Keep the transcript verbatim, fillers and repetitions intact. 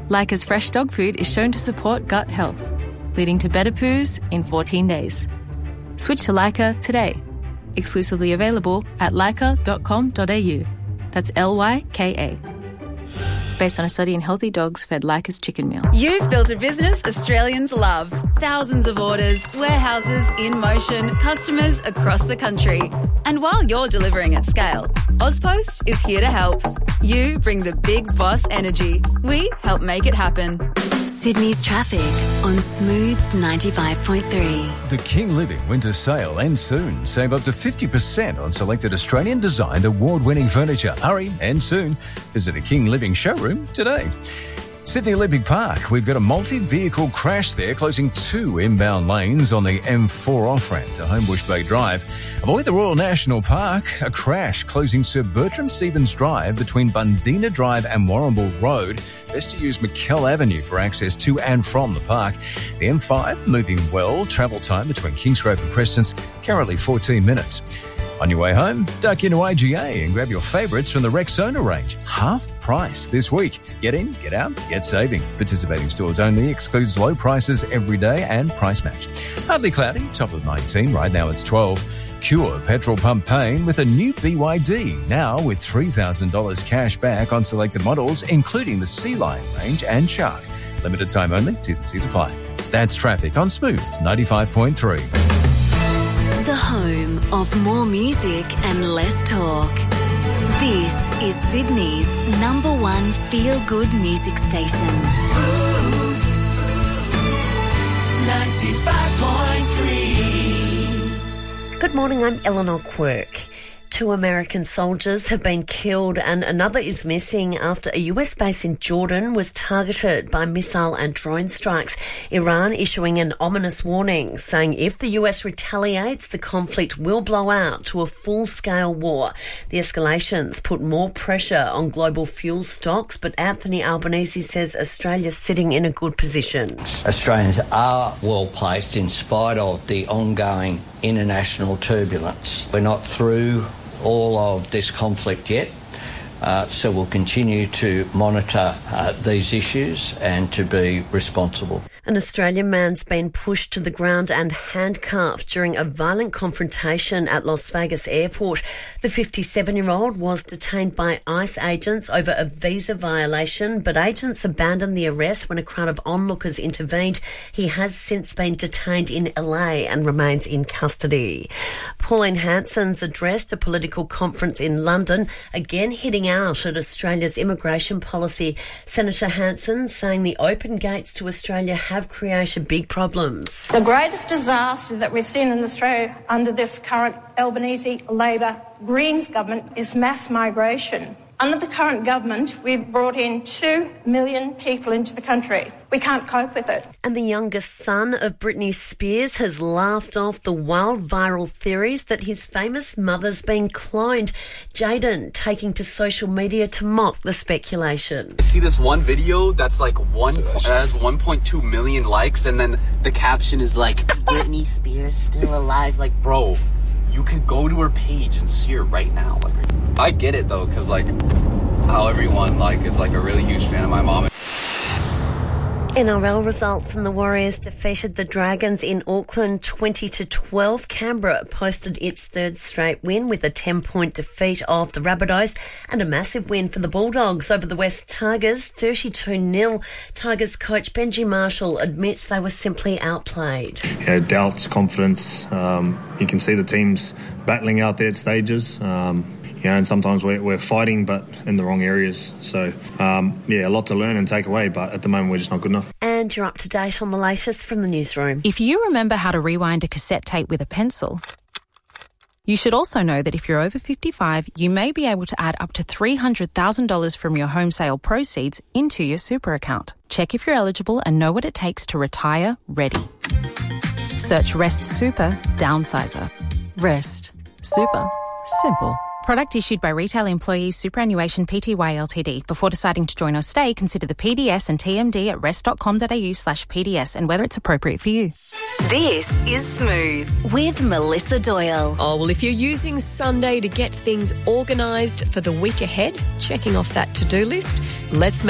Leica's fresh dog food is shown to support gut health, leading to better poos in fourteen days. Switch to Leica today. Exclusively available at leica dot com dot a u. That's L Y K A. Based on a study in healthy dogs fed Leica's chicken meal. You've built a business Australians love. Thousands of orders, warehouses in motion, customers across the country. And while you're delivering at scale, Ozpost is here to help. You bring the big boss energy. We help make it happen. Sydney's traffic on Smooth ninety-five point three. The King Living Winter Sale ends soon. Save up to fifty percent on selected Australian-designed award-winning furniture. Hurry, ends soon. Visit a King Living showroom today. Sydney Olympic Park, we've got a multi-vehicle crash there, closing two inbound lanes on the M four off-ramp to Homebush Bay Drive. Avoid the Royal National Park, a crash closing Sir Bertrand Stevens Drive between Bundina Drive and Warrnambool Road. Best to use McKell Avenue for access to and from the park. The M five moving well, travel time between Kingsgrove and Prestons currently fourteen minutes. On your way home, duck into I G A and grab your favourites from the Rexona range. Half price this week. Get in, get out, get saving. Participating stores only, excludes low prices every day and price match. Partly cloudy, top of nineteen, right now it's twelve. Cure petrol pump pain with a new B Y D, now with three thousand dollars cash back on selected models, including the Sea Lion range and Shark. Limited time only, T's and C's apply. That's traffic on Smooth ninety-five point three. The home of more music and less talk. This is Sydney's number one feel-good music station. Smooth ninety-five point three. Good morning, I'm Eleanor Quirk. Two American soldiers have been killed and another is missing after a U S base in Jordan was targeted by missile and drone strikes. Iran issuing an ominous warning, saying if the U S retaliates, the conflict will blow out to a full-scale war. The escalations put more pressure on global fuel stocks, but Anthony Albanese says Australia's sitting in a good position. Australians are well placed in spite of the ongoing international turbulence. We're not through all of this conflict yet, uh, so we'll continue to monitor uh, these issues and to be responsible. An Australian man's been pushed to the ground and handcuffed during a violent confrontation at Las Vegas airport. The fifty-seven-year-old was detained by ICE agents over a visa violation, but agents abandoned the arrest when a crowd of onlookers intervened. He has since been detained in L A and remains in custody. Pauline Hanson's addressed a political conference in London, again hitting out at Australia's immigration policy. Senator Hanson saying the open gates to Australia have have created big problems. The greatest disaster that we've seen in Australia under this current Albanese Labor Greens government is mass migration. Under the current government, we've brought in two million people into the country. We can't cope with it. And the youngest son of Britney Spears has laughed off the wild viral theories that his famous mother's been cloned. Jaden taking to social media to mock the speculation. I see this one video that's like one has one point two million likes, and then the caption is like, "Is Britney Spears still alive?" Like, bro, you could go to her page and see her right now. Like, I get it though, because like how everyone like is like a really huge fan of my mom. N R L results and the Warriors defeated the Dragons in Auckland twenty to twelve. Canberra posted its third straight win with a ten-point defeat of the Rabbitohs and a massive win for the Bulldogs over the West Tigers, thirty-two nil. Tigers coach Benji Marshall admits they were simply outplayed. Yeah, doubts, confidence. Um, you can see the teams battling out there at stages. Um, You know, and sometimes we're, we're fighting, but in the wrong areas. So, um, yeah, a lot to learn and take away, but at the moment we're just not good enough. And you're up to date on the latest from the newsroom. If you remember how to rewind a cassette tape with a pencil, you should also know that if you're over fifty-five, you may be able to add up to three hundred thousand dollars from your home sale proceeds into your super account. Check if you're eligible and know what it takes to retire ready. Search Rest Super Downsizer. Rest Super Simple. Product issued by Retail Employees Superannuation Pty Ltd. Before deciding to join or stay, consider the P D S and T M D at rest.com.au slash PDS and whether it's appropriate for you. This is Smooth with Melissa Doyle. Oh, well, if you're using Sunday to get things organised for the week ahead, checking off that to-do list, let's